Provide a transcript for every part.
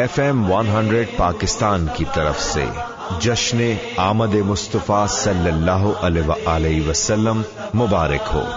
FM 100 Pakistan की तरफ से जश्न आमद मुस्तफा सल्लल्लाहु अलैहि वसल्लम मुबारक हो।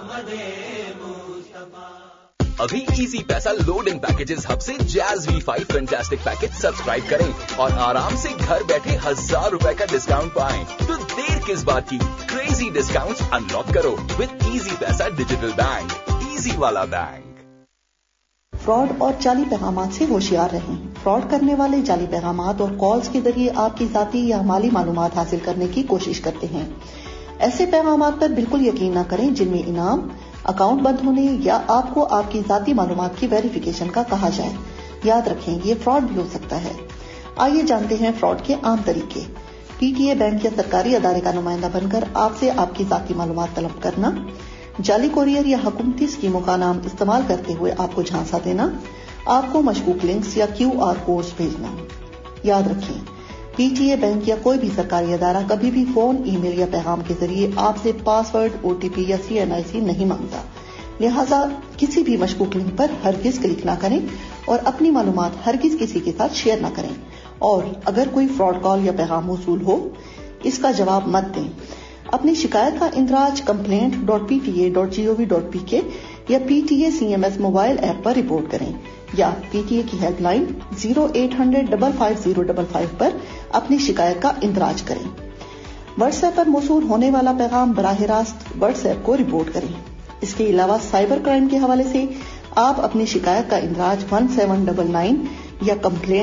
अभी इजी पैसा लोडिंग पैकेजेस हब से jazz V5 fantastic package subscribe करें और आराम से घर बैठे 1000 रुपए का डिस्काउंट पाएं। तो देर किस बात की, क्रेजी डिस्काउंट्स अनलॉक करो विद इजी पैसा डिजिटल बैंक, इजी वाला बैंक। फ्रॉड और जाली पैगामात से होशियार रहें। फ्रॉड करने वाले जाली पैगामात और कॉल्स के जरिए आपकी जाती या माली मालूमात हासिल करने की कोशिश करते हैं। ऐसे पैगामात पर बिल्कुल यकीन न करें जिनमें इनाम, अकाउंट बंद होने या आपको आपकी जाती मालूमात की वेरिफिकेशन का कहा जाए। याद रखें, ये फ्रॉड भी हो सकता है। आइए जानते हैं फ्रॉड के आम तरीके। पीटीए बैंक या सरकारी अदारे का नुमाइंदा बनकर आपसे आपकी जाती मालूमात तलब करना, जाली कोरियर या हुकूमती स्कीमों का नाम इस्तेमाल करते हुए आपको झांसा देना, आपको मशकूक लिंक्स या QR कोड्स भेजना। याद रखें, पीटीए बैंक या कोई भी सरकारी अदारा कभी भी फोन, ईमेल या पैगाम के जरिए आपसे पासवर्ड, OTP या CNIC नहीं मांगता। लिहाजा किसी भी मशकूक लिंक पर हरगिज क्लिक न करें और अपनी मालूमात हरगिज किसी के साथ शेयर न करें। और अगर कोई फ्रॉड कॉल या पैगाम मौसूल हो, इसका जवाब मत दें। अपनी शिकायत का इंदराज complaint.pta.gov.pk या PTA CMS मोबाइल ऐप पर रिपोर्ट करें या PTA की हेल्पलाइन 0800-55055 पर अपनी शिकायत का इंदराज करें। व्हाट्सएप पर मौसूल होने वाला पैगाम बराह रास्त व्हाट्सएप को रिपोर्ट करें। इसके अलावा साइबर क्राइम के हवाले से आप अपनी शिकायत का इंदराज 1799 या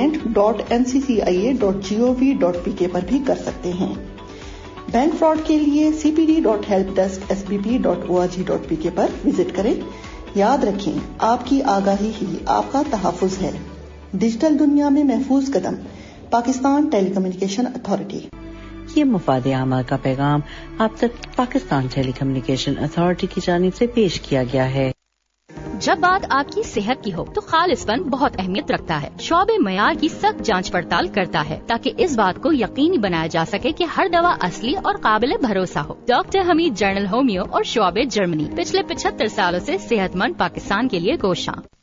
complaint.nccia.gov.pk पर भी कर सकते हैं। बैंक फ्रॉड के लिए cpd.helpdesk.sbp.org.pk पर विजिट करें। याद रखें, आपकी आगाही ही आपका तहफ़्फ़ुज़ है। डिजिटल दुनिया में महफूज कदम, पाकिस्तान टेलीकम्युनिकेशन अथॉरिटी। ये मुफादे आमा का पैगाम आप तक पाकिस्तान टेलीकम्युनिकेशन अथॉरिटी की जानिब से पेश किया गया है। जब बात आपकी सेहत की हो तो खालिसपन बहुत अहमियत रखता है। शोबे मयार की सख्त जांच पड़ताल करता है ताकि इस बात को यकीनी बनाया जा सके कि हर दवा असली और काबिल भरोसा हो। डॉक्टर हमीद, जर्नल होमियो और शोबे जर्मनी, पिछले 75 सालों से सेहतमंद पाकिस्तान के लिए कोशां।